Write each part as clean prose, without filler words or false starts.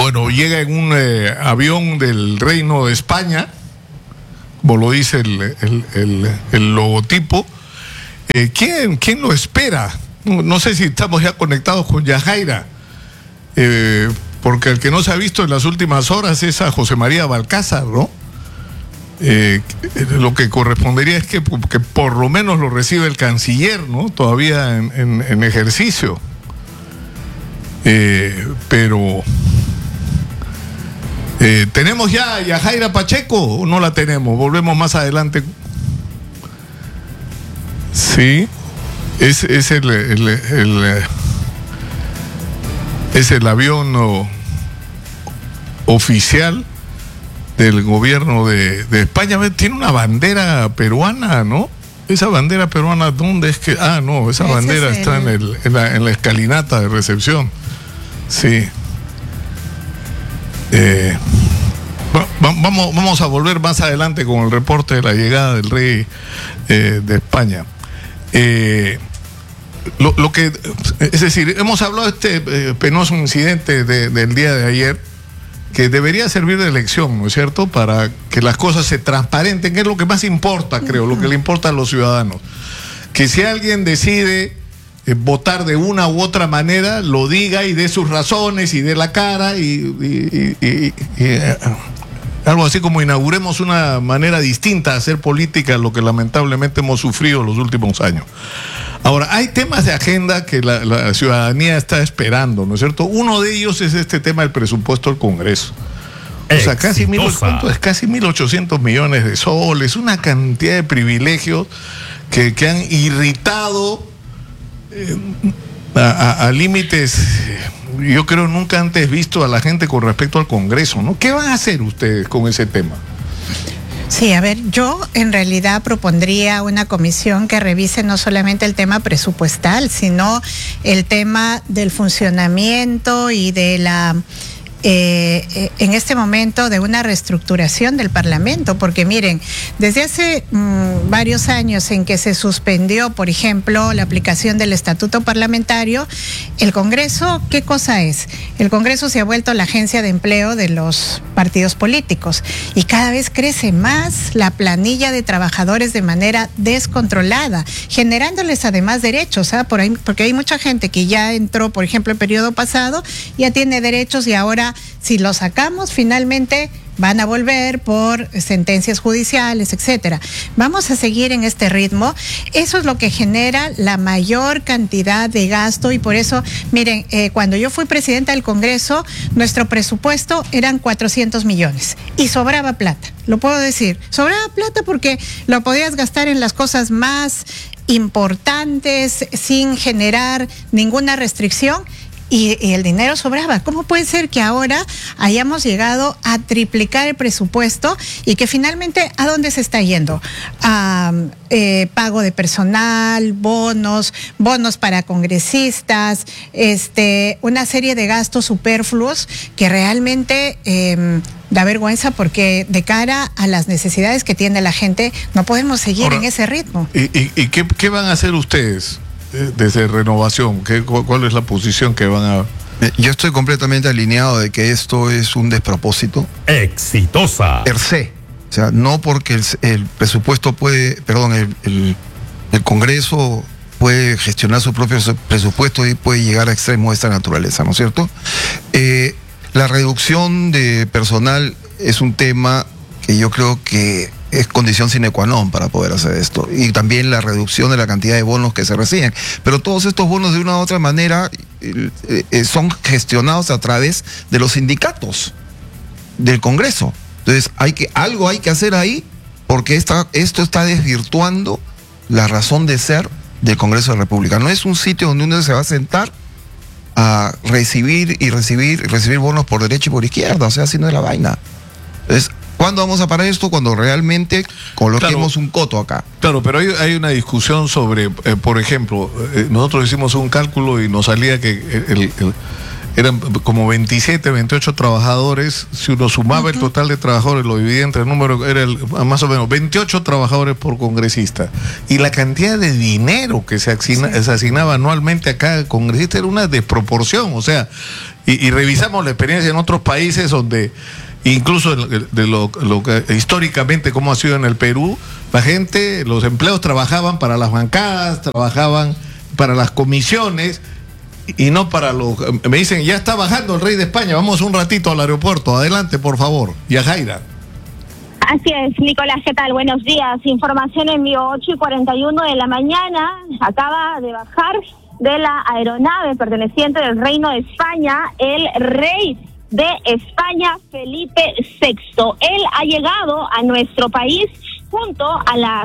bueno, llega en un avión del Reino de España, como lo dice el logotipo. ¿Quién lo espera? No sé si estamos ya conectados con Yajaira, porque el que no se ha visto en las últimas horas es a José María Balcázar, ¿no? Lo que correspondería es que por lo menos lo recibe el canciller, ¿no? Todavía en ejercicio. Pero ¿tenemos ya a Yajaira Pacheco o no la tenemos? Volvemos más adelante. Sí, es el avión oficial del gobierno de España. Tiene una bandera peruana, ¿no? Esa bandera peruana, ¿dónde es que? Ah, no, esa bandera está en la escalinata de recepción. Sí. Vamos a volver más adelante con el reporte de la llegada del rey de España. Lo que, es decir, hemos hablado de este penoso incidente del día de ayer, que debería servir de lección, ¿no es cierto?, para que las cosas se transparenten, que es lo que más importa, creo, lo que le importa a los ciudadanos. Que si alguien decide votar de una u otra manera, lo diga y dé sus razones y dé la cara y algo así como inauguremos una manera distinta de hacer política, lo que lamentablemente hemos sufrido los últimos años. Ahora, hay temas de agenda que la ciudadanía está esperando, ¿no es cierto? Uno de ellos es este tema del presupuesto del Congreso. O sea, casi 1.800 millones de soles, una cantidad de privilegios que han irritado a límites, yo creo, nunca antes visto a la gente con respecto al Congreso, ¿no? ¿Qué van a hacer ustedes con ese tema? Sí, a ver, yo en realidad propondría una comisión que revise no solamente el tema presupuestal, sino el tema del funcionamiento y de la en este momento de una reestructuración del Parlamento, porque miren, desde hace varios años en que se suspendió, por ejemplo, la aplicación del estatuto parlamentario, el Congreso, ¿qué cosa es? El Congreso se ha vuelto la agencia de empleo de los partidos políticos y cada vez crece más la planilla de trabajadores de manera descontrolada, generándoles además derechos, porque hay mucha gente que ya entró, por ejemplo, el periodo pasado, ya tiene derechos y ahora si lo sacamos, finalmente van a volver por sentencias judiciales, etcétera. Vamos a seguir en este ritmo. Eso es lo que genera la mayor cantidad de gasto y por eso, miren, cuando yo fui presidenta del Congreso, nuestro presupuesto eran 400 millones y sobraba plata, lo puedo decir. Sobraba plata porque lo podías gastar en las cosas más importantes sin generar ninguna restricción. Y el dinero sobraba. ¿Cómo puede ser que ahora hayamos llegado a triplicar el presupuesto y que finalmente a dónde se está yendo? A pago de personal, bonos para congresistas, una serie de gastos superfluos que realmente da vergüenza porque de cara a las necesidades que tiene la gente no podemos seguir ahora, en ese ritmo. ¿Y qué van a hacer ustedes desde Renovación? ¿Cuál es la posición que van a...? Yo estoy completamente alineado de que esto es un despropósito. Exitosa. Per se. O sea, no porque el presupuesto el Congreso puede gestionar su propio presupuesto y puede llegar a extremos de esta naturaleza, ¿no es cierto? La reducción de personal es un tema que yo creo que es condición sine qua non para poder hacer esto, y también la reducción de la cantidad de bonos que se reciben, pero todos estos bonos de una u otra manera son gestionados a través de los sindicatos del Congreso. Entonces algo hay que hacer ahí, porque esto está desvirtuando la razón de ser del Congreso de la República. No es un sitio donde uno se va a sentar a recibir bonos por derecha y por izquierda, o sea, así no es la vaina. Entonces, ¿cuándo vamos a parar esto? Cuando realmente coloquemos un coto acá. Claro, pero hay una discusión sobre, por ejemplo, nosotros hicimos un cálculo y nos salía que eran como 27, 28 trabajadores. Si uno sumaba el total de trabajadores, lo dividía entre el número, era más o menos 28 trabajadores por congresista. Y la cantidad de dinero que se asignaba anualmente a cada congresista era una desproporción. O sea, y revisamos la experiencia en otros países donde, incluso de lo que históricamente cómo ha sido en el Perú, la gente, los empleados trabajaban para las bancadas, trabajaban para las comisiones, y no para los... Me dicen, ya está bajando el rey de España, vamos un ratito al aeropuerto. Adelante, por favor. Yajaira. Así es, Nicolás, ¿qué tal? Buenos días. Información envió 8:41 de la mañana. Acaba de bajar de la aeronave perteneciente del Reino de España el rey de España, Felipe VI. Él ha llegado a nuestro país junto a la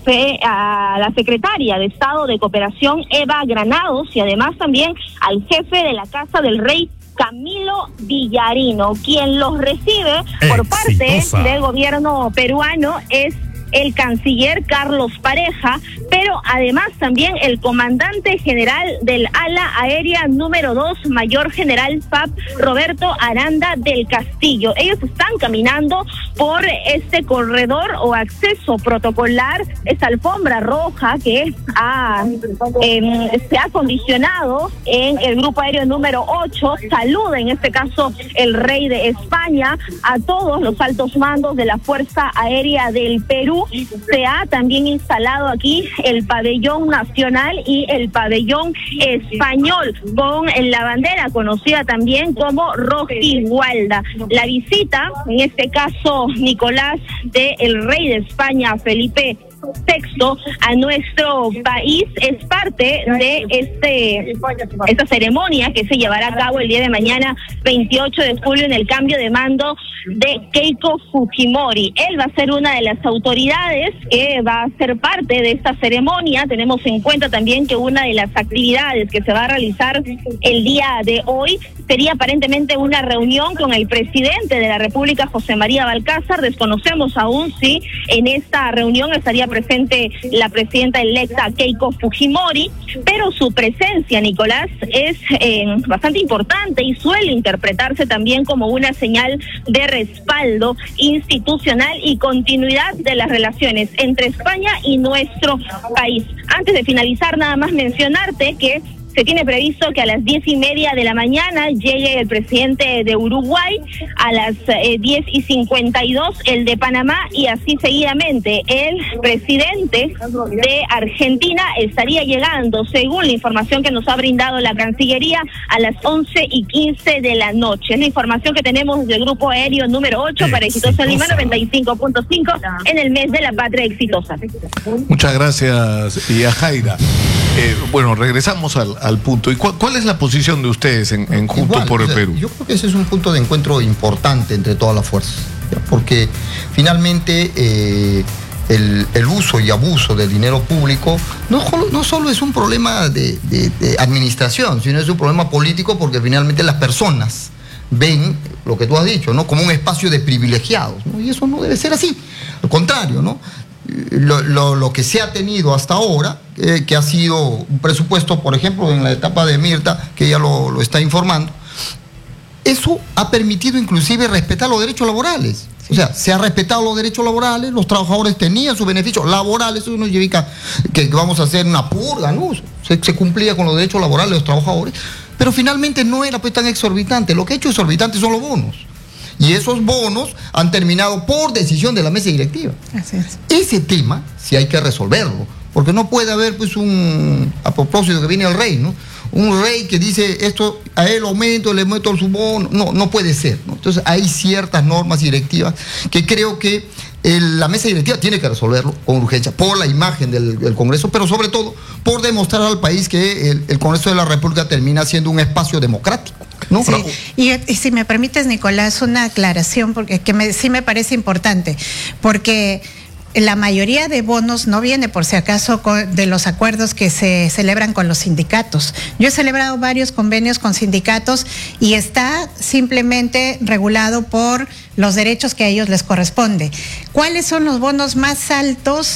secretaria de Estado de Cooperación, Eva Granados, y además también al jefe de la Casa del Rey, Camilo Villarino. Quien los recibe por parte del gobierno peruano es el canciller Carlos Pareja, pero además también el comandante general del ala aérea número 2, mayor general FAB, Roberto Aranda del Castillo. Ellos están caminando por este corredor o acceso protocolar, esta alfombra roja que se ha condicionado en el grupo aéreo número 8. Saluda en este caso el rey de España a todos los altos mandos de la Fuerza Aérea del Perú. Se ha también instalado aquí el pabellón nacional y el pabellón español, con la bandera conocida también como rojigualda. La visita, en este caso, Nicolás, del rey de España, Felipe VI, a nuestro país es parte de esta ceremonia que se llevará a cabo el día de mañana, 28 de julio, en el cambio de mando de Keiko Fujimori. Él va a ser una de las autoridades que va a ser parte de esta ceremonia. Tenemos en cuenta también que una de las actividades que se va a realizar el día de hoy sería aparentemente una reunión con el presidente de la República, José María Balcázar. Desconocemos aún si en esta reunión estaría presente la presidenta electa Keiko Fujimori, pero su presencia, Nicolás, es bastante importante y suele interpretarse también como una señal de respaldo institucional y continuidad de las relaciones entre España y nuestro país. Antes de finalizar, nada más mencionarte que se tiene previsto que a las 10:30 de la mañana llegue el presidente de Uruguay, a las 10:52 el de Panamá, y así seguidamente. El presidente de Argentina estaría llegando, según la información que nos ha brindado la Cancillería, a las 11:15 de la noche. Es la información que tenemos del Grupo Aéreo número 8 para Exitosa Lima 95.5 en el mes de la patria exitosa. Muchas gracias, Yajaira. Bueno, regresamos al punto. ¿Y cuál es la posición de ustedes en Juntos por el Perú? Yo creo que ese es un punto de encuentro importante entre todas las fuerzas, ¿ya? Porque finalmente el uso y abuso del dinero público no solo es un problema de administración, sino es un problema político, porque finalmente las personas ven lo que tú has dicho, ¿no?, como un espacio de privilegiados, ¿no? Y eso no debe ser así. Al contrario, ¿no? Lo que se ha tenido hasta ahora, que ha sido un presupuesto, por ejemplo, en la etapa de Mirta, que ella lo está informando, eso ha permitido inclusive respetar los derechos laborales. O sea, se ha respetado los derechos laborales, los trabajadores tenían sus beneficios laborales. Eso no significa que vamos a hacer una purga, ¿no? Se cumplía con los derechos laborales de los trabajadores, pero finalmente no era pues tan exorbitante. Lo que ha hecho exorbitante son los bonos. Y esos bonos han terminado por decisión de la mesa directiva. Así es. Ese tema sí hay que resolverlo, porque no puede haber pues a propósito que viene el rey, ¿no?, un rey que dice esto, a él aumento, le meto su bono. No puede ser, ¿no? Entonces hay ciertas normas directivas que creo que la mesa directiva tiene que resolverlo con urgencia, por la imagen del Congreso, pero sobre todo por demostrar al país que el Congreso de la República termina siendo un espacio democrático, ¿no? Sí. Y si me permites, Nicolás, una aclaración, porque sí me parece importante, porque la mayoría de bonos no viene, por si acaso, de los acuerdos que se celebran con los sindicatos. Yo he celebrado varios convenios con sindicatos y está simplemente regulado por los derechos que a ellos les corresponde. ¿Cuáles son los bonos más altos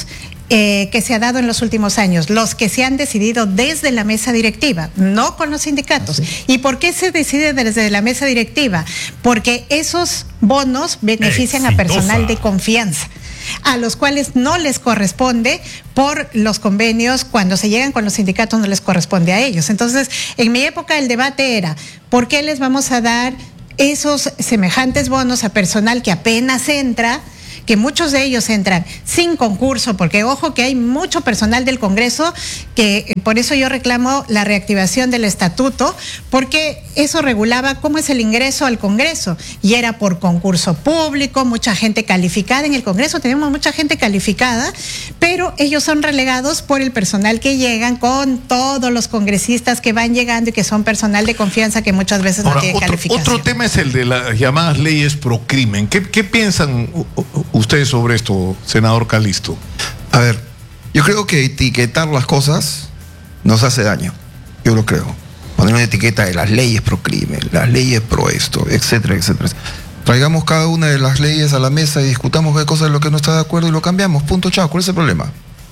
que se ha dado en los últimos años, los que se han decidido desde la mesa directiva, no con los sindicatos. ¿Y por qué se decide desde la mesa directiva? Porque esos bonos benefician a personal de confianza, a los cuales no les corresponde por los convenios. Cuando se llegan con los sindicatos no les corresponde a ellos. Entonces, en mi época el debate era, ¿por qué les vamos a dar esos semejantes bonos a personal que apenas entra, que muchos de ellos entran sin concurso? Porque ojo que hay mucho personal del Congreso, que por eso yo reclamo la reactivación del estatuto, porque eso regulaba cómo es el ingreso al Congreso, y era por concurso público, mucha gente calificada. En el Congreso tenemos mucha gente calificada, pero ellos son relegados por el personal que llegan, con todos los congresistas que van llegando y que son personal de confianza que muchas veces no tiene calificación. Otro tema es el de las llamadas leyes pro crimen. ¿Qué piensan ustedes sobre esto, senador Calisto? A ver, yo creo que etiquetar las cosas nos hace daño. Yo lo creo. Poner una etiqueta de las leyes pro crimen, las leyes pro esto, etcétera, etcétera. Traigamos cada una de las leyes a la mesa y discutamos qué cosa es lo que no está de acuerdo y lo cambiamos. Punto, chao. ¿Cuál es el problema?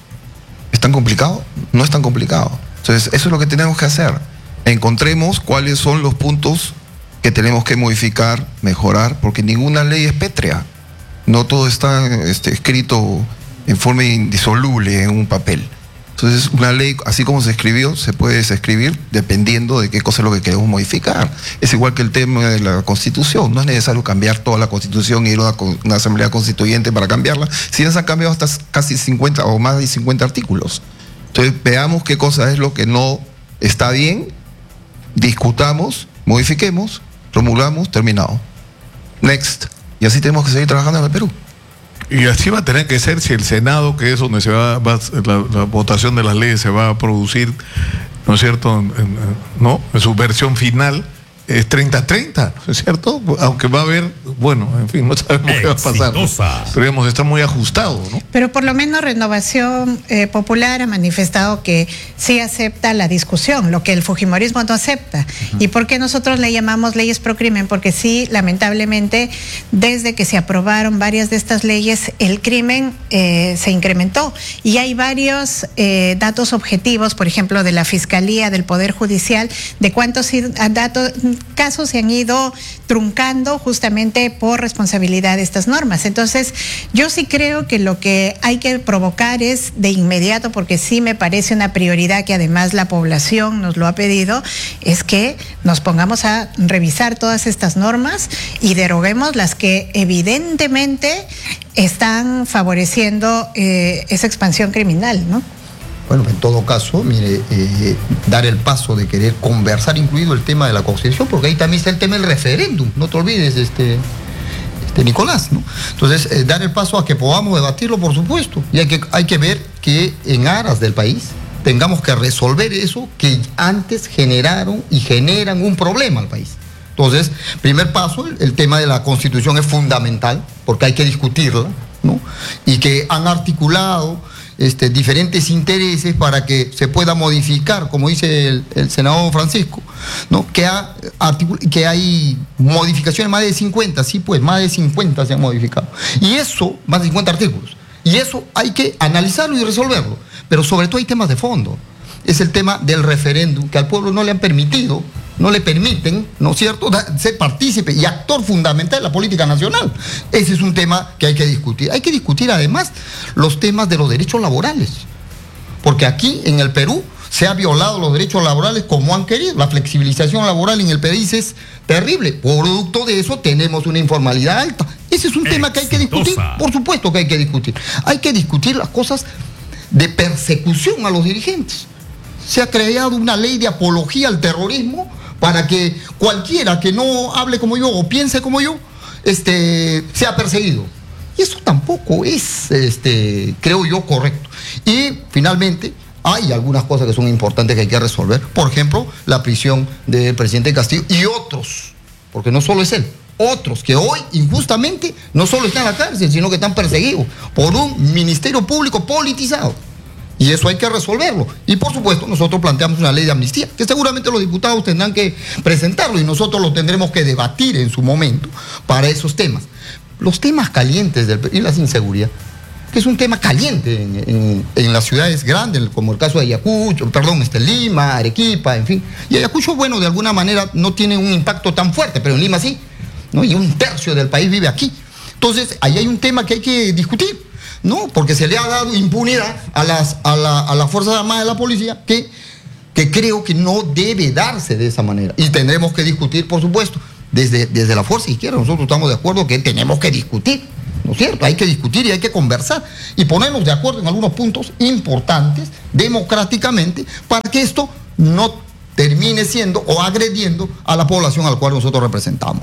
¿Es tan complicado? No es tan complicado. Entonces, eso es lo que tenemos que hacer. Encontremos cuáles son los puntos que tenemos que modificar, mejorar, porque ninguna ley es pétrea. No todo está escrito en forma indisoluble en un papel. Entonces, una ley, así como se escribió, se puede desescribir dependiendo de qué cosa es lo que queremos modificar. Es igual que el tema de la Constitución. No es necesario cambiar toda la Constitución y ir a una asamblea constituyente para cambiarla. Si ya se han cambiado hasta casi 50 o más de 50 artículos. Entonces, veamos qué cosa es lo que no está bien, discutamos, modifiquemos, promulgamos, terminado. Next. Y así tenemos que seguir trabajando en el Perú. Y así va a tener que ser si el Senado, que es donde se la votación de las leyes se va a producir, ¿no es cierto?, en su versión final, es 30-30, ¿no es cierto? Aunque va a haber, bueno, en fin, no sabemos qué va a pasar, ¿no? Pero digamos, está muy ajustado, ¿no? Pero por lo menos Renovación Popular ha manifestado que sí acepta la discusión, lo que el fujimorismo no acepta. ¿Y por qué nosotros le llamamos leyes pro crimen? Porque sí, lamentablemente, desde que se aprobaron varias de estas leyes, el crimen se incrementó. Y hay varios datos objetivos, por ejemplo, de la Fiscalía, del Poder Judicial, de cuántos casos se han ido truncando justamente por responsabilidad de estas normas. Entonces, yo sí creo que lo que hay que provocar es de inmediato, porque sí me parece una prioridad que además la población nos lo ha pedido, es que nos pongamos a revisar todas estas normas y deroguemos las que evidentemente están favoreciendo esa expansión criminal, ¿no? Bueno, en todo caso, mire, dar el paso de querer conversar, incluido el tema de la Constitución, porque ahí también está el tema del referéndum, no te olvides, Nicolás, ¿no? Entonces, dar el paso a que podamos debatirlo, por supuesto, y hay que ver que en aras del país tengamos que resolver eso que antes generaron y generan un problema al país. Entonces, primer paso, el tema de la Constitución es fundamental, porque hay que discutirla, ¿no? Y que han articulado diferentes intereses para que se pueda modificar, como dice el senador Francisco, ¿no? Que hay modificaciones, más de 50, sí, pues más de 50 se han modificado. Y eso, más de 50 artículos. Y eso hay que analizarlo y resolverlo. Pero sobre todo hay temas de fondo. Es el tema del referéndum, que al pueblo no le han permitido, no le permiten, ¿no es cierto?, ser partícipe y actor fundamental de la política nacional. Ese es un tema que hay que discutir. Hay que discutir además los temas de los derechos laborales. Porque aquí en el Perú se han violado los derechos laborales como han querido. La flexibilización laboral en el país es terrible. Producto de eso tenemos una informalidad alta. Ese es un tema que hay que discutir. Por supuesto que hay que discutir. Hay que discutir las cosas de persecución a los dirigentes. Se ha creado una ley de apología al terrorismo para que cualquiera que no hable como yo o piense como yo, sea perseguido. Y eso tampoco es, creo yo, correcto. Y finalmente, hay algunas cosas que son importantes que hay que resolver. Por ejemplo, la prisión del presidente Castillo y otros, porque no solo es él, otros que hoy injustamente no solo están en la cárcel, sino que están perseguidos por un ministerio público politizado. Y eso hay que resolverlo. Y por supuesto nosotros planteamos una ley de amnistía, que seguramente los diputados tendrán que presentarlo y nosotros lo tendremos que debatir en su momento para esos temas. Los temas calientes y la inseguridad. que es un tema caliente en las ciudades grandes, como el caso de Ayacucho, Lima, Arequipa, en fin. Y Ayacucho, bueno, de alguna manera no tiene un impacto tan fuerte, pero en Lima sí, ¿no? Y 1/3 del país vive aquí. Entonces, ahí hay un tema que hay que discutir, ¿no? Porque se le ha dado impunidad a las Fuerzas Armadas de la Policía, que creo que no debe darse de esa manera. Y tendremos que discutir, por supuesto, desde la Fuerza Izquierda. Nosotros estamos de acuerdo que tenemos que discutir, ¿no es cierto? Hay que discutir y hay que conversar y ponernos de acuerdo en algunos puntos importantes, democráticamente, para que esto no termine siendo o agrediendo a la población al cual nosotros representamos.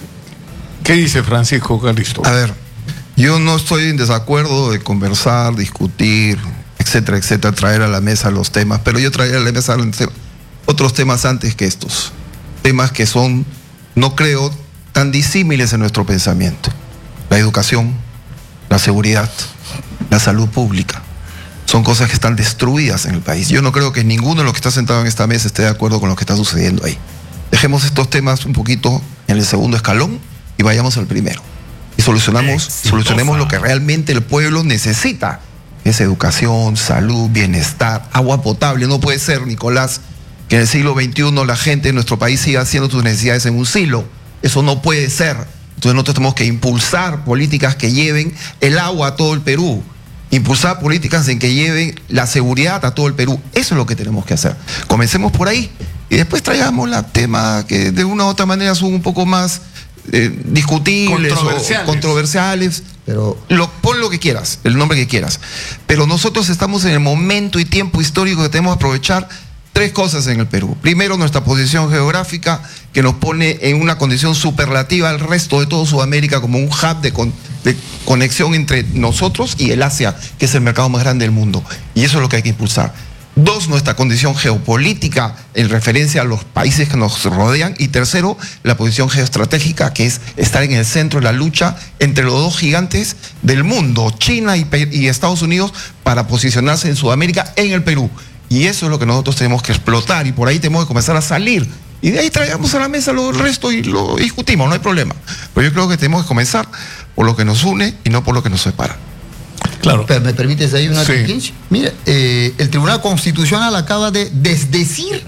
¿Qué dice Francisco Calisto? A ver, yo no estoy en desacuerdo de conversar, discutir, etcétera, etcétera, traer a la mesa los temas, pero yo traería a la mesa otros temas antes que estos. Temas que son, no creo, tan disímiles en nuestro pensamiento. La educación, la seguridad, la salud pública. Son cosas que están destruidas en el país. Yo no creo que ninguno de los que está sentado en esta mesa esté de acuerdo con lo que está sucediendo ahí. Dejemos estos temas un poquito en el segundo escalón y vayamos al primero. Y solucionemos lo que realmente el pueblo necesita. Es educación, salud, bienestar, agua potable. No puede ser, Nicolás, que en el siglo XXI la gente en nuestro país siga haciendo sus necesidades en un silo. Eso no puede ser. Entonces nosotros tenemos que impulsar políticas que lleven el agua a todo el Perú. Impulsar políticas en que lleven la seguridad a todo el Perú. Eso es lo que tenemos que hacer. Comencemos por ahí y después traigamos los temas que de una u otra manera son un poco más discutibles o controversiales. Pero pon lo que quieras, el nombre que quieras. Pero nosotros estamos en el momento y tiempo histórico que tenemos que aprovechar 3 cosas en el Perú. Primero, nuestra posición geográfica, que nos pone en una condición superlativa al resto de toda Sudamérica como un hub de conexión entre nosotros y el Asia, que es el mercado más grande del mundo. Y eso es lo que hay que impulsar. 2, nuestra condición geopolítica en referencia a los países que nos rodean. Y tercero, la posición geoestratégica, que es estar en el centro de la lucha entre los 2 gigantes del mundo, China y Estados Unidos, para posicionarse en Sudamérica, en el Perú. Y eso es lo que nosotros tenemos que explotar y por ahí tenemos que comenzar a salir. Y de ahí traigamos a la mesa lo resto y lo discutimos, no hay problema. Pero yo creo que tenemos que comenzar por lo que nos une y no por lo que nos separa. Claro. Pero ¿me permites ahí una sí. Mira, el Tribunal Constitucional acaba de desdecir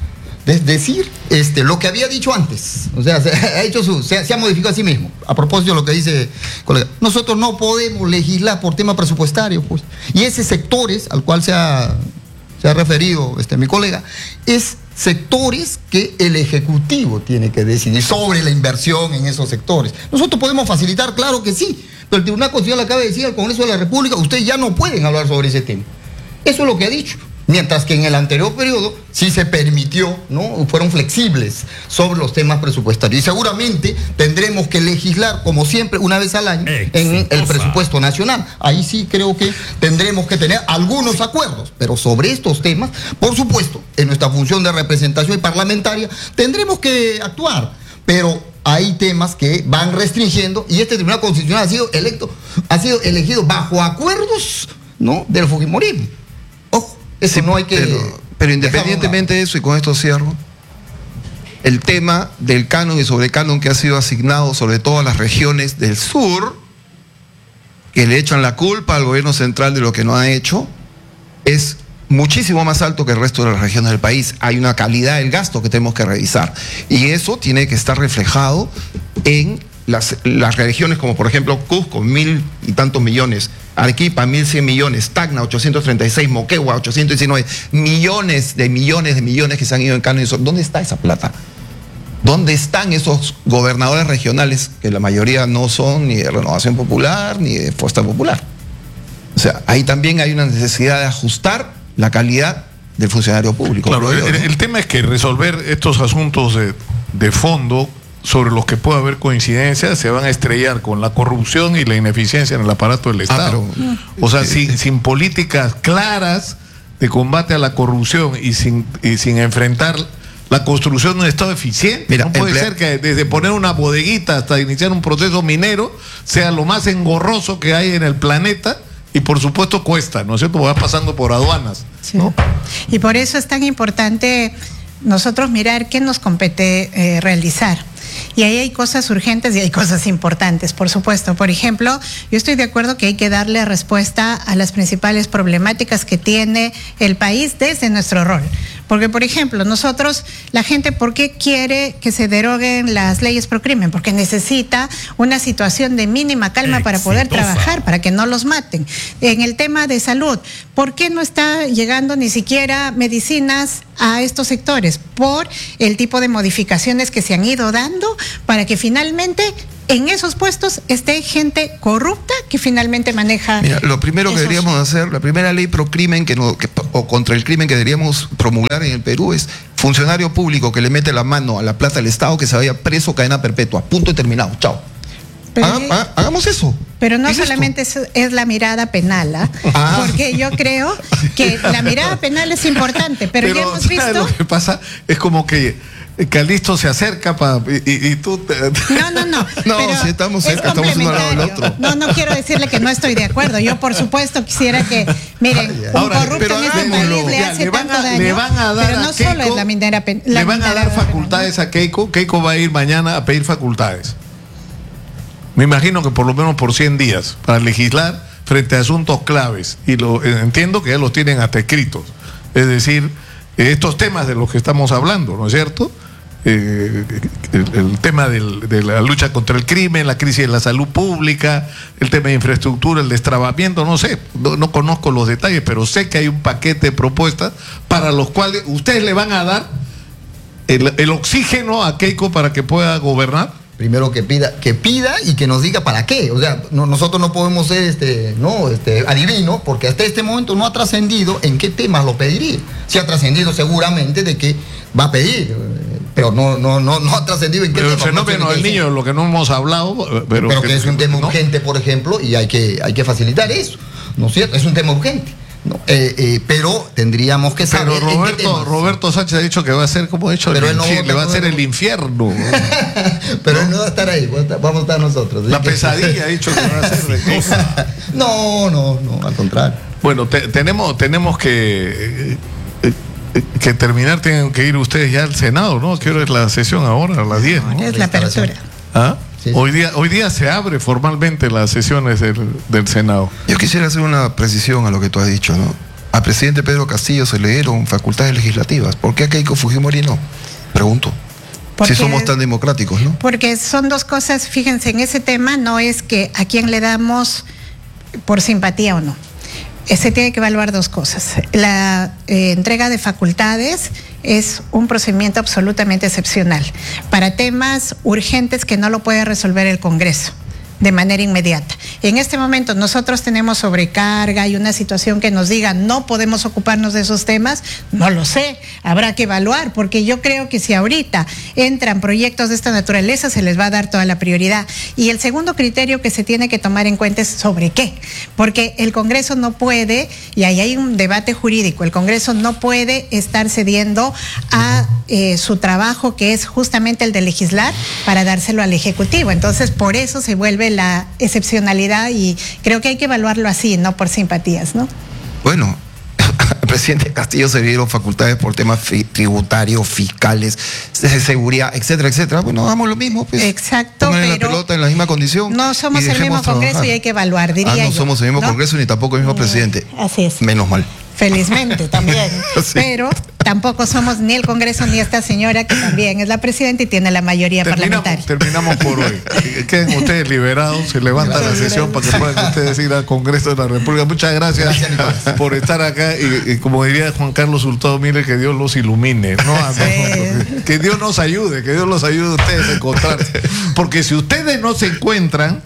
lo que había dicho antes. O sea, se ha modificado a sí mismo. A propósito de lo que dice colega, nosotros no podemos legislar por tema presupuestario, pues. Y esos sectores al cual se ha referido mi colega, es sectores que el Ejecutivo tiene que decidir sobre la inversión en esos sectores. Nosotros podemos facilitar, claro que sí, pero el Tribunal Constitucional acaba de decir al Congreso de la República, ustedes ya no pueden hablar sobre ese tema. Eso es lo que ha dicho. Mientras que en el anterior periodo sí se permitió, ¿no? Fueron flexibles sobre los temas presupuestarios. Y seguramente tendremos que legislar, como siempre, una vez al año en el presupuesto nacional. Ahí sí creo que tendremos que tener algunos acuerdos. Pero sobre estos temas, por supuesto, en nuestra función de representación parlamentaria, tendremos que actuar. Pero hay temas que van restringiendo y este Tribunal Constitucional ha sido elegido bajo acuerdos, ¿no? Del fujimorismo. Ojo. Eso sí, no hay que... Pero independientemente de eso, y con esto cierro, el tema del canon y sobrecanon que ha sido asignado sobre todas las regiones del sur, que le echan la culpa al gobierno central de lo que no ha hecho, es muchísimo más alto que el resto de las regiones del país. Hay una calidad del gasto que tenemos que revisar. Y eso tiene que estar reflejado en las regiones como por ejemplo Cusco, 1.000 y tantos millones, Arequipa, 1.100 millones, Tacna, 836, Moquegua, 819, millones que se han ido en canon. ¿Dónde está esa plata? ¿Dónde están esos gobernadores regionales que la mayoría no son ni de Renovación Popular ni de Fuerza Popular? O sea, ahí también hay una necesidad de ajustar la calidad del funcionario público. Claro, el tema es que resolver estos asuntos de fondo sobre los que puede haber coincidencias se van a estrellar con la corrupción y la ineficiencia en el aparato del Estado. O sea, sin políticas claras de combate a la corrupción y sin enfrentar la construcción de un Estado eficiente. Mira, no puede ser que desde poner una bodeguita hasta iniciar un proceso minero sea lo más engorroso que hay en el planeta. Y por supuesto cuesta, ¿no es cierto? Va pasando por aduanas, ¿no? Sí. Y por eso es tan importante nosotros mirar qué nos compete realizar. Y ahí hay cosas urgentes y hay cosas importantes, por supuesto. Por ejemplo, yo estoy de acuerdo que hay que darle respuesta a las principales problemáticas que tiene el país desde nuestro rol. Porque, por ejemplo, nosotros, la gente, ¿por qué quiere que se deroguen las leyes pro crimen? Porque necesita una situación de mínima calma para poder trabajar, para que no los maten. En el tema de salud, ¿por qué no está llegando ni siquiera medicinas a estos sectores? Por el tipo de modificaciones que se han ido dando para que finalmente en esos puestos esté gente corrupta que finalmente maneja. Mira, lo primero que deberíamos hacer, la primera ley pro crimen o contra el crimen que deberíamos promulgar en el Perú es funcionario público que le mete la mano a la plata del Estado que se vaya preso, cadena perpetua, punto y terminado, chao. Hagamos eso. Pero no solamente es la mirada penal, porque yo creo que la mirada penal es importante, pero ya hemos visto. Lo que pasa es como que Calixto se acerca y tú. No. No, si estamos cerca, estamos uno al lado del otro. No quiero decirle que no estoy de acuerdo. Yo, por supuesto, quisiera que, miren, un corrupto en este país le hace tanto daño. Le van a dar pero no solo es la minera penal. Le van a dar facultades a Keiko. Keiko va a ir mañana a pedir facultades. Me imagino que por lo menos por 100 días para legislar frente a asuntos claves. Y entiendo que ya los tienen hasta escritos. Es decir, estos temas de los que estamos hablando, ¿no es cierto? El tema de la lucha contra el crimen, la crisis de la salud pública, el tema de infraestructura, el destrabamiento, no sé, no conozco los detalles, pero sé que hay un paquete de propuestas para los cuales ustedes le van a dar el oxígeno a Keiko para que pueda gobernar. Primero que pida y que nos diga para qué. O sea, nosotros no podemos ser adivinos, porque hasta este momento no ha trascendido en qué temas lo pediría. Sí ha trascendido seguramente de que va a pedir, pero no ha trascendido en qué temas. El fenómeno del niño, lo que no hemos hablado, pero que es un tema urgente, por ejemplo, y hay que facilitar eso, ¿no es cierto? Es un tema urgente. No, pero tendríamos que saber. Pero Roberto Sánchez ha dicho que va a ser, como ha dicho, le va a hacer el infierno. Pero él no va a estar ahí, vamos a estar nosotros. La pesadilla ha dicho que va a ser de cosa. No, al contrario. Bueno, tenemos que terminar, tienen que ir ustedes ya al Senado, ¿no? ¿Qué hora es la sesión ahora? A las 10, ¿no? Es la apertura. ¿Ah? Sí. Hoy día se abre formalmente las sesiones del Senado. Yo quisiera hacer una precisión a lo que tú has dicho, ¿no? Al presidente Pedro Castillo se le dieron facultades legislativas. ¿Por qué a Keiko Fujimori no? Pregunto. Si somos tan democráticos, ¿no? Porque son dos cosas, fíjense, en ese tema no es que a quién le damos por simpatía o no. Se tiene que evaluar dos cosas. La entrega de facultades es un procedimiento absolutamente excepcional para temas urgentes que no lo puede resolver el Congreso de manera inmediata. En este momento nosotros tenemos sobrecarga y una situación que nos diga no podemos ocuparnos de esos temas, no lo sé, habrá que evaluar, porque yo creo que si ahorita entran proyectos de esta naturaleza se les va a dar toda la prioridad. Y el segundo criterio que se tiene que tomar en cuenta es sobre qué, porque el Congreso no puede, y ahí hay un debate jurídico, el Congreso no puede estar cediendo a su trabajo, que es justamente el de legislar, para dárselo al Ejecutivo. Entonces por eso se vuelve la excepcionalidad y creo que hay que evaluarlo así, no por simpatías, ¿no? Bueno, al presidente Castillo se le dieron facultades por temas tributarios, fiscales, de seguridad, etcétera, etcétera. Bueno, hagamos lo mismo, pues. Exacto, pero la pelota en la misma condición. No somos el mismo Congreso y hay que evaluar, diría yo. No somos el mismo Congreso ni tampoco el mismo presidente. Así es. Menos mal. Felizmente también, Sí. Pero tampoco somos ni el Congreso ni esta señora que también es la presidenta y tiene la mayoría parlamentaria. Terminamos por hoy. Queden ustedes liberados, se levanta la sesión para que puedan ustedes ir al Congreso de la República. Muchas gracias por estar acá y como diría Juan Carlos Hurtado, mire, que Dios los ilumine, ¿no? Sí. Que Dios nos ayude, que Dios los ayude a ustedes a encontrarse. Porque si ustedes no se encuentran,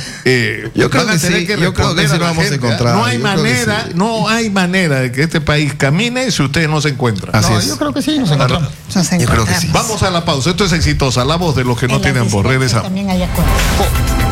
yo creo que sí, yo creo que sí lo vamos a encontrar. No hay manera de que este país camine si ustedes no se encuentran. Así es. Yo creo que sí, nos encontramos. Yo creo que sí. Vamos a la pausa. Esto es Exitosa, la voz de los que no tienen voz. Regresamos. También hay acuerdo.